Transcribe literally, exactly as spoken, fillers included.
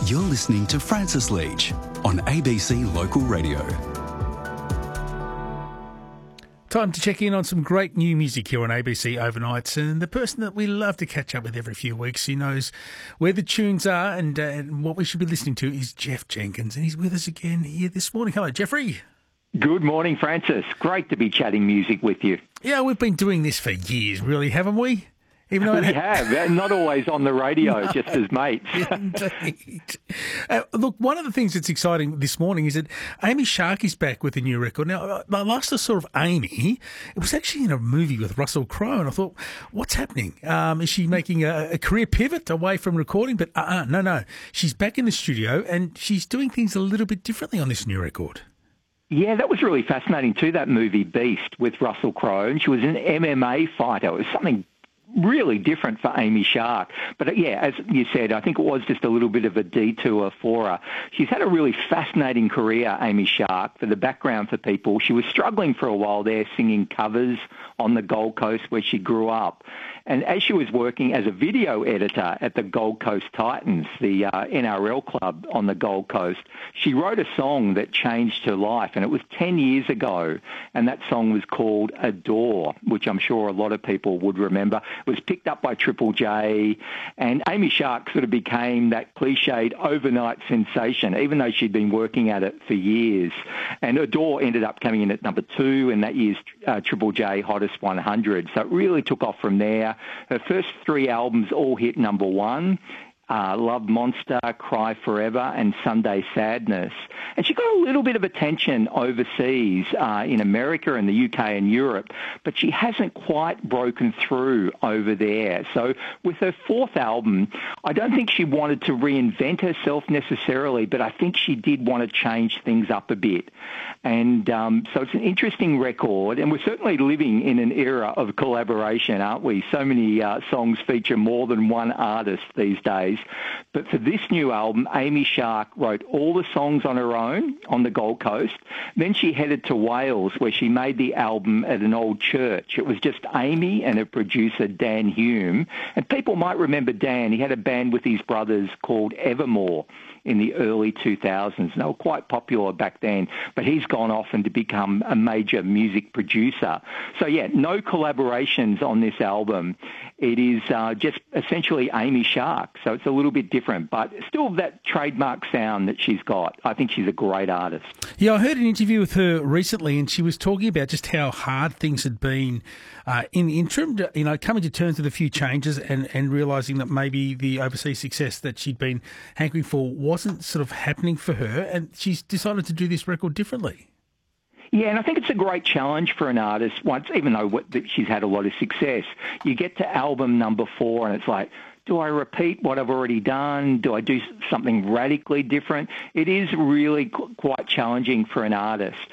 You're listening to Francis Leach on A B C Local Radio. Time to check in on some great new music here on A B C Overnights, and the person that we love to catch up with every few weeks, he knows where the tunes are and, uh, and what we should be listening to, is Geoff Jenkins, and he's with us again here this morning. Hello, Jeffrey. Good morning, Francis. Great to be chatting music with you. Yeah, we've been doing this for years, really, haven't we? Even though we it have, and not always on the radio, no, just as mates. Indeed. Uh, look, one of the things that's exciting this morning is that Amy Shark is back with a new record. Now, the last I saw of Amy, it was actually in a movie with Russell Crowe, and I thought, what's happening? Um, is she making a, a career pivot away from recording? But uh-uh, no, no. She's back in the studio, and she's doing things a little bit differently on this new record. Yeah, that was really fascinating too, that movie Beast with Russell Crowe, and she was an M M A fighter. It was something really different for Amy Shark. But yeah, as you said, I think it was just a little bit of a detour for her. She's had a really fascinating career, Amy Shark. For the background for people, she was struggling for a while there singing covers on the Gold Coast where she grew up. And as she was working as a video editor at the Gold Coast Titans, the uh, N R L club on the Gold Coast, she wrote a song that changed her life, and it was ten years ago, and that song was called Adore, which I'm sure a lot of people would remember. It was picked up by Triple J, and Amy Shark sort of became that cliched overnight sensation, even though she'd been working at it for years. And Adore ended up coming in at number two in that year's uh, Triple J Hottest one hundred, so it really took off from there. Her first three albums all hit number one. Uh, Love Monster, Cry Forever, and Sunday Sadness. And she got a little bit of attention overseas uh, in America and the U K and Europe, but she hasn't quite broken through over there. So with her fourth album, I don't think she wanted to reinvent herself necessarily, but I think she did want to change things up a bit. And um, so it's an interesting record, and we're certainly living in an era of collaboration, aren't we? So many uh, songs feature more than one artist these days. But for this new album, Amy Shark wrote all the songs on her own on the Gold Coast. Then she headed to Wales, where she made the album at an old church. It was just Amy and her producer, Dan Hume. And people might remember Dan. He had a band with his brothers called Evermore in the early two thousands. They were quite popular back then, but he's gone off and to become a major music producer. So yeah, no collaborations on this album. It is uh, just essentially Amy Shark, so it's a little bit different, but still that trademark sound that she's got. I think she's a great artist. Yeah, I heard an interview with her recently, and she was talking about just how hard things had been uh, in the interim, you know, coming to terms with a few changes and, and realising that maybe the overseas success that she'd been hankering for wasn't sort of happening for her, and she's decided to do this record differently. Yeah, and I think it's a great challenge for an artist once, even though what, she's had a lot of success. You get to album number four and it's like, do I repeat what I've already done? Do I do something radically different? It is really qu- quite challenging for an artist.